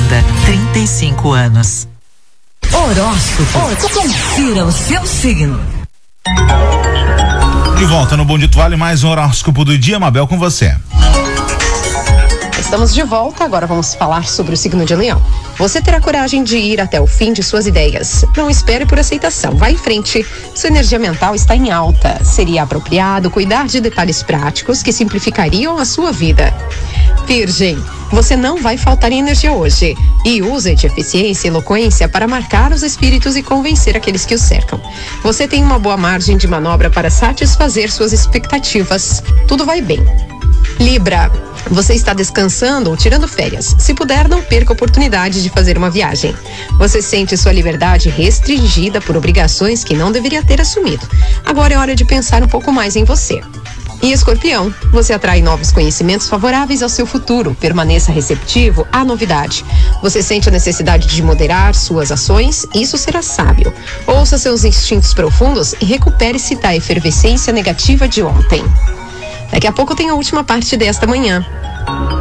vida, 35 anos. Horóscopo. Confira o seu signo. De volta no Bom Dito Vale, mais um horóscopo do dia, Mabel, com você. Estamos de volta, agora vamos falar sobre o signo de Leão. Você terá coragem de ir até o fim de suas ideias. Não espere por aceitação, vá em frente. Sua energia mental está em alta. Seria apropriado cuidar de detalhes práticos que simplificariam a sua vida. Virgem, você não vai faltar em energia hoje. E use de eficiência e eloquência para marcar os espíritos e convencer aqueles que o cercam. Você tem uma boa margem de manobra para satisfazer suas expectativas. Tudo vai bem. Libra, você está descansando ou tirando férias. Se puder, não perca a oportunidade de fazer uma viagem. Você sente sua liberdade restringida por obrigações que não deveria ter assumido. Agora é hora de pensar um pouco mais em você. E Escorpião, você atrai novos conhecimentos favoráveis ao seu futuro. Permaneça receptivo à novidade. Você sente a necessidade de moderar suas ações, isso será sábio. Ouça seus instintos profundos e recupere-se da efervescência negativa de ontem. Daqui a pouco tem a última parte desta manhã.